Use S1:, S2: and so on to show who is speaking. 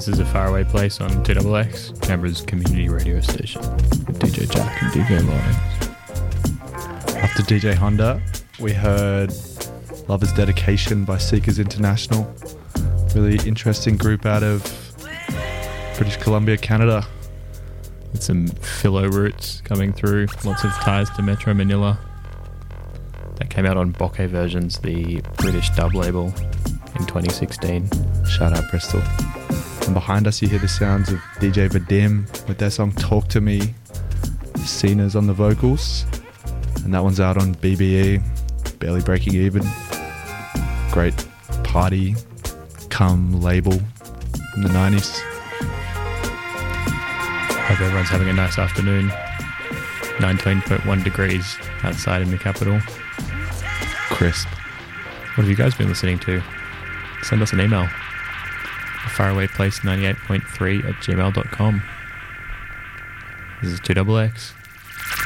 S1: This is A Faraway Place on 2XX, Canberra's community radio station, with DJ Jack and DJ Lyons.
S2: After DJ Honda, we heard Lover's Dedication by Seekers International. Really interesting group out of British Columbia, Canada.
S1: With some philo roots coming through, lots of ties to Metro Manila. That came out on Bokeh Versions, the British dub label, in 2016.
S2: Shout out Bristol. And behind us you hear the sounds of DJ Vadim with their song Talk to Me. Cena's on the vocals. And that one's out on BBE, Barely Breaking Even. Great party cum label in the 90s.
S1: Hope everyone's having a nice afternoon. 19.1 degrees outside in the capital.
S2: Crisp.
S1: What have you guys been listening to? Send us an email. farawayplace98.3 @gmail.com. This is 2XX.